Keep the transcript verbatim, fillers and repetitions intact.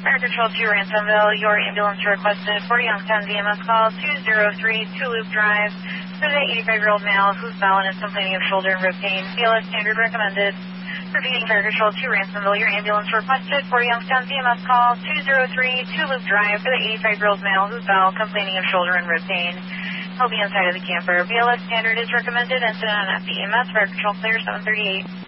Fire Control to Ransomville, your ambulance requested for Youngstown V M S call two zero three Two Loop Drive for the eighty-five-year-old male who's bowing and complaining of shoulder and rib pain. B L S standard recommended. Repeating Fire Control to Ransomville, your ambulance requested for Youngstown V M S call two zero three Two Loop Drive for the eighty-five-year-old male who's bowing complaining of shoulder and rib pain. He'll be inside of the camper. B L S standard is recommended. Incident on F E M S. Fire Control clear seven thirty-eight.